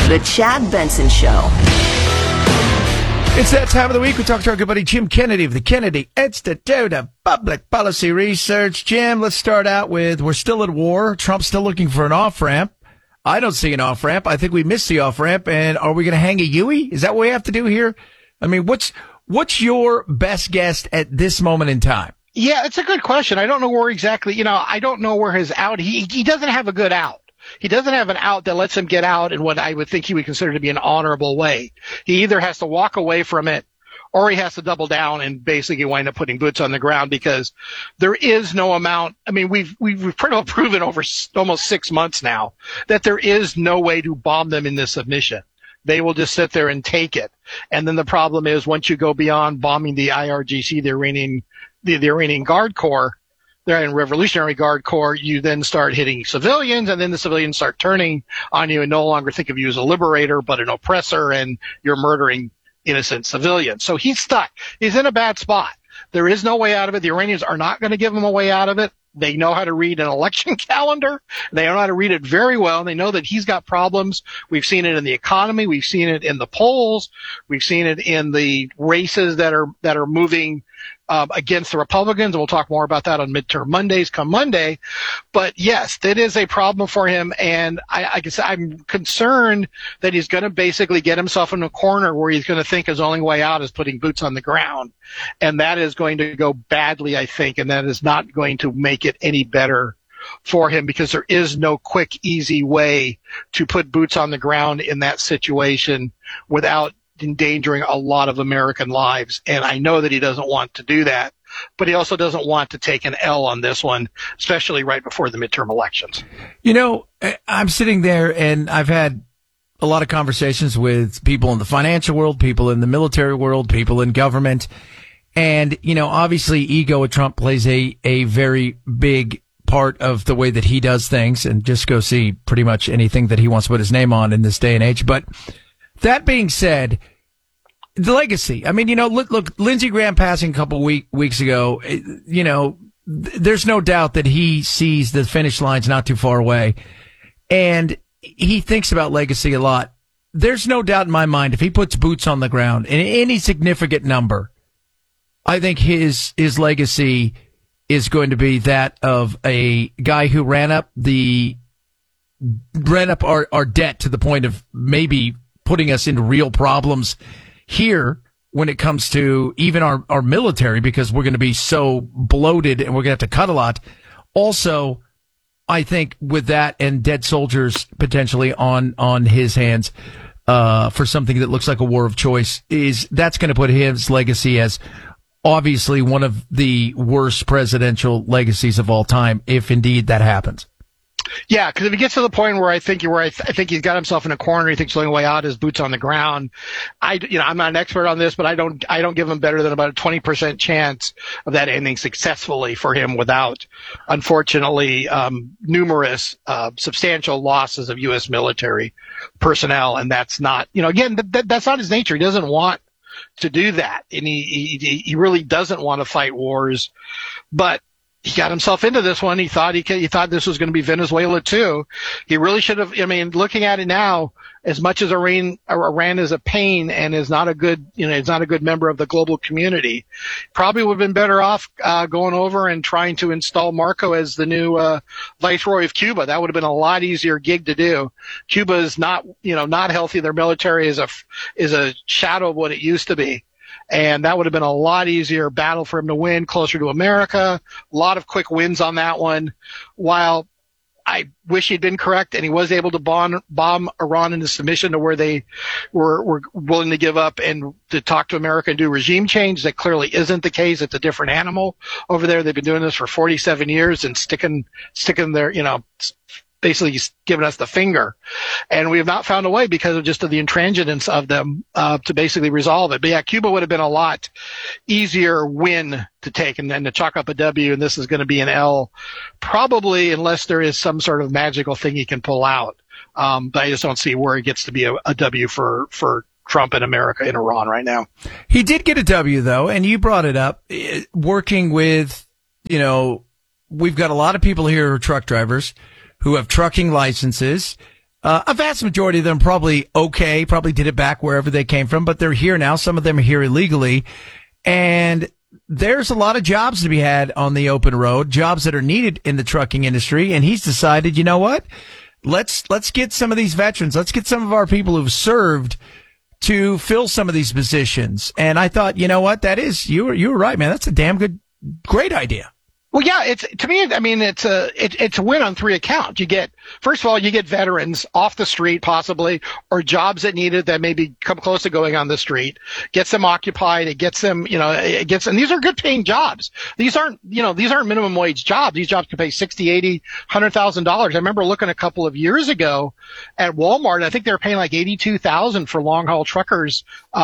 The Chad Benson Show. It's that time of the week. We talk to our good buddy Jim Kennedy of the Kennedy Institute of Public Policy Research. Jim, let's start out with, we're still at war. Trump's still looking for an off-ramp. I don't see an off-ramp. I think we missed the off-ramp. And are we going to hang a Huey? Is that what we have to do here? I mean, what's your best guess at this moment in time? Yeah, it's a good question. I don't know where exactly, I don't know where his out. He doesn't have a good out. He doesn't have an out that lets him get out in what I would think he would consider to be an honorable way. He either has to walk away from it or he has to double down and basically wind up putting boots on the ground, because there is no amount. I mean, we've pretty well proven over almost 6 months now that there is no way to bomb them in this submission. They will just sit there and take it. And then the problem is, once you go beyond bombing the IRGC, the Iranian Guard Corps, the Iranian Revolutionary Guard Corps, you then start hitting civilians, and then the civilians start turning on you and no longer think of you as a liberator, but an oppressor, and you're murdering innocent civilians. So he's stuck. He's in a bad spot. There is no way out of it. The Iranians are not going to give him a way out of it. They know how to read an election calendar. They know how to read it very well. They know that he's got problems. We've seen it in the economy. We've seen it in the polls. We've seen it in the races that are moving against the Republicans. And we'll talk more about that on midterm Mondays come Monday. But yes, that is a problem for him. And I guess I'm concerned that he's going to basically get himself in a corner where he's going to think his only way out is putting boots on the ground. And that is going to go badly, I think. And that is not going to make it any better for him, because there is no quick, easy way to put boots on the ground in that situation without endangering a lot of American lives. And I know that he doesn't want to do that, but he also doesn't want to take an L on this one, especially right before the midterm elections. I'm sitting there and I've had a lot of conversations with people in the financial world, people in the military world, people in government. And, obviously ego at Trump plays a very big part of the way that he does things, and just go see pretty much anything that he wants to put his name on in this day and age. But that being said, the legacy. I mean, look, Lindsey Graham passing a couple weeks ago, there's no doubt that he sees the finish line's not too far away, and he thinks about legacy a lot. There's no doubt in my mind, if he puts boots on the ground in any significant number, I think his legacy is going to be that of a guy who ran up our debt to the point of maybe putting us into real problems here when it comes to even our military, because we're going to be so bloated and we're going to have to cut a lot. Also, I think with that and dead soldiers potentially on his hands for something that looks like a war of choice, that's going to put his legacy as obviously one of the worst presidential legacies of all time, if indeed that happens. Yeah, because if he gets to the point where I think he's got himself in a corner, he thinks the only way out is boots on the ground. I'm not an expert on this, but I don't give him better than about a 20% chance of that ending successfully for him without, unfortunately, numerous substantial losses of U.S. military personnel, and that's not, again, that's not his nature. He doesn't want to do that, and he really doesn't want to fight wars, but he got himself into this one. He thought this was going to be Venezuela too. He really should have. I mean, looking at it now, as much as Iran is a pain and is not a good, is not a good member of the global community, probably would have been better off going over and trying to install Marco as the new viceroy of Cuba. That would have been a lot easier gig to do. Cuba is not healthy. Their military is a shadow of what it used to be. And that would have been a lot easier battle for him to win, closer to America. A lot of quick wins on that one. While I wish he'd been correct and he was able to bomb Iran into submission to where they were willing to give up and to talk to America and do regime change, that clearly isn't the case. It's a different animal over there. They've been doing this for 47 years and sticking their, basically giving us the finger. And we have not found a way because of just the intransigence of them to basically resolve it. But yeah, Cuba would have been a lot easier win to take and then to chalk up a W, and this is going to be an L, probably, unless there is some sort of magical thing he can pull out. But I just don't see where it gets to be a W for Trump in America in Iran right now. He did get a W, though, and you brought it up, working with, we've got a lot of people here who are truck drivers who have trucking licenses. A vast majority of them probably okay, probably did it back wherever they came from, but they're here now. Some of them are here illegally. And there's a lot of jobs to be had on the open road, jobs that are needed in the trucking industry. And he's decided, you know what? Let's get some of these veterans. Let's get some of our people who've served to fill some of these positions. And I thought, you know what? You were right, man. That's a damn great idea. Well, yeah, it's a win on three accounts. First of all, you get veterans off the street possibly, or jobs that need it that maybe come close to going on the street. Gets them occupied. It gets them, and these are good paying jobs. These aren't minimum wage jobs. These jobs can pay $60,000, $80,000, $100,000. I remember looking a couple of years ago at Walmart, and I think they were paying like $82,000 for long haul truckers,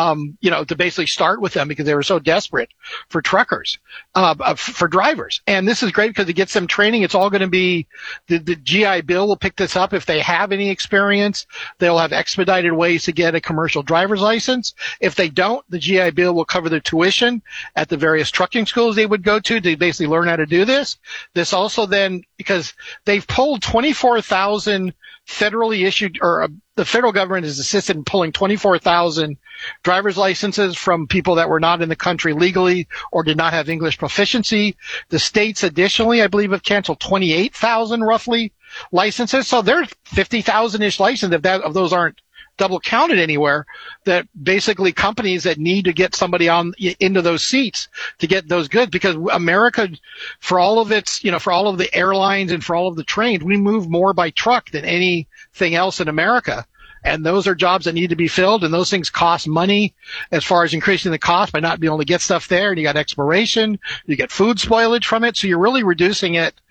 to basically start with them because they were so desperate for truckers, for drivers. And this is great because it gets them training. It's all going to be the GI Bill will pick this up if they have any experience. They'll have expedited ways to get a commercial driver's license. If they don't, the GI Bill will cover their tuition at the various trucking schools they would go to basically learn how to do this. This also then, because they've pulled 24,000 federally issued, or the federal government has assisted in pulling 24,000 driver's licenses from people that were not in the country legally or did not have English proficiency. The states additionally, I believe, have canceled 28,000 roughly licenses. So there are 50,000-ish licenses if those aren't double counted anywhere, that basically companies that need to get somebody into those seats to get those goods, because America, for all of the airlines and for all of the trains, we move more by truck than anything else in America. And those are jobs that need to be filled, and those things cost money as far as increasing the cost by not being able to get stuff there. And you got expiration, you get food spoilage from it. So you're really reducing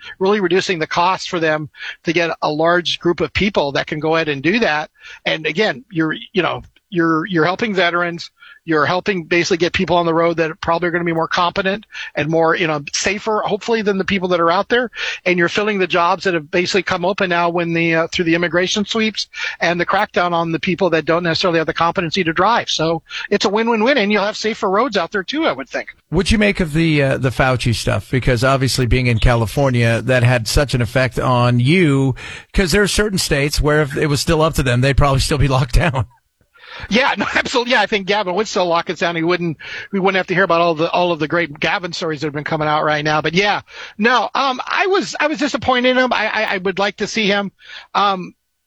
the cost for them to get a large group of people that can go ahead and do that. And again, you're helping veterans. You're helping basically get people on the road that probably are going to be more competent and more, safer, hopefully, than the people that are out there. And you're filling the jobs that have basically come open now through the immigration sweeps and the crackdown on the people that don't necessarily have the competency to drive. So it's a win-win-win, and you'll have safer roads out there too, I would think. What'd you make of the Fauci stuff? Because obviously being in California, that had such an effect on you, because there are certain states where if it was still up to them, they'd probably still be locked down. Yeah, no, absolutely. Yeah, I think Gavin would still lock us down. We wouldn't have to hear about all of the great Gavin stories that have been coming out right now. But yeah, no, I was disappointed in him. I would like to see him, because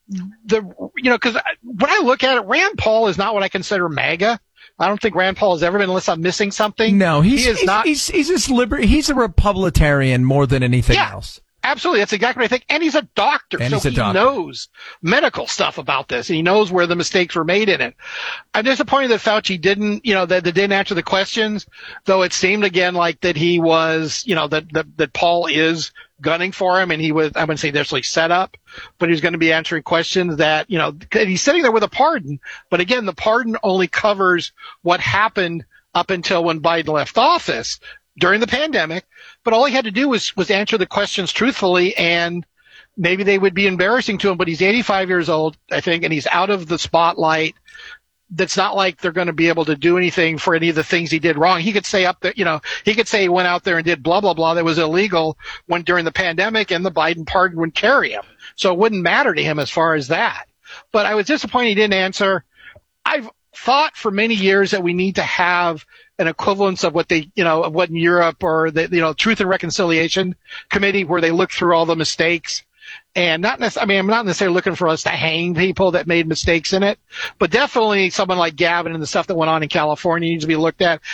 when I look at it, Rand Paul is not what I consider MAGA. I don't think Rand Paul has ever been, unless I'm missing something. No, he's not. He's a Republican more than anything else. Absolutely. That's exactly what I think. And he's a doctor. He knows medical stuff about this. And he knows where the mistakes were made in it. I'm disappointed that Fauci didn't answer the questions, though it seemed again like that he was, that Paul is gunning for him, and he was, I wouldn't say necessarily set up, but he's going to be answering questions that, he's sitting there with a pardon. But again, the pardon only covers what happened up until when Biden left office during the pandemic, but all he had to do was answer the questions truthfully, and maybe they would be embarrassing to him, but he's 85 years old, I think, and he's out of the spotlight. That's not like they're going to be able to do anything for any of the things he did wrong. He could say he could say he went out there and did blah, blah, blah that was illegal during the pandemic, and the Biden pardon would carry him. So it wouldn't matter to him as far as that. But I was disappointed he didn't answer. I've thought for many years that we need to have an equivalence of what in Europe, or the, Truth and Reconciliation Committee, where they look through all the mistakes, and I'm not necessarily looking for us to hang people that made mistakes in it, but definitely someone like Gavin and the stuff that went on in California needs to be looked at.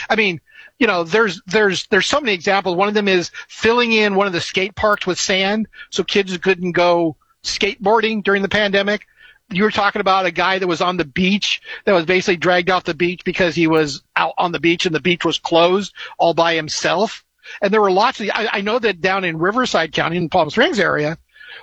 There's so many examples. One of them is filling in one of the skate parks with sand so kids couldn't go skateboarding during the pandemic. You were talking about a guy that was on the beach that was basically dragged off the beach because he was out on the beach and the beach was closed all by himself. And there were lots of, I know that down in Riverside County in Palm Springs area,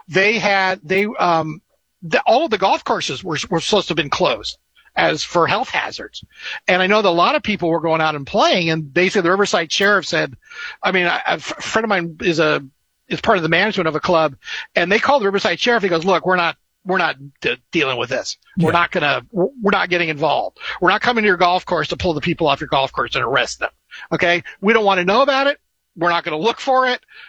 all of the golf courses were supposed to have been closed as for health hazards. And I know that a lot of people were going out and playing, and basically the Riverside sheriff said, a friend of mine is part of the management of a club, and they called the Riverside sheriff. He goes, look, we're not dealing with this. We're not getting involved. We're not coming to your golf course to pull the people off your golf course and arrest them. Okay. We don't want to know about it. We're not going to look for it.